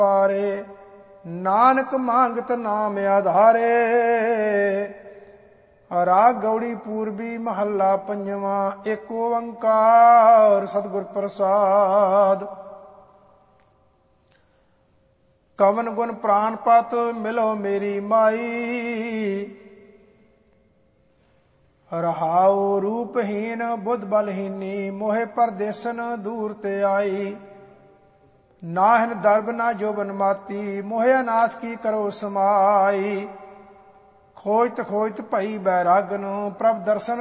ਪਾਰੇ, ਨਾਨਕ ਮੰਗਤ ਨਾਮ ਆਧਾਰੇ। ਰਾਗ ਗੌੜੀ ਪੂਰਬੀ ਮਹੱਲਾ ਪੰਜਵਾਂ। ਏਕ ਓੰਕਾਰ ਸਤਿਗੁਰ ਪ੍ਰਸਾਦ। ਕਵਨ ਗੁਣ ਪ੍ਰਾਨਪਤ ਮਿਲੋ ਮੇਰੀ ਮਾਈ, ਰਹਾਉ ਰੂਪਹੀਨ ਬੁੱਧ ਬਲਹੀਨੀ, ਮੋਹਿ ਪਰਦੇਸਨ ਦੂਰ ਤੇ ਆਈ। ਨਾਹਿਨ ਦਰਬ ਨਾ ਜੋਬਨ ਮਾਤੀ, ਮੋਹਿ ਅਨਾਥ ਕੀ ਕਰੋ ਸਮਾਈ। ਖੋਜਤ ਖੋਜਤ ਭਈ ਬੈਰਾਗਨ, ਪ੍ਰਭ ਦਰਸ਼ਨ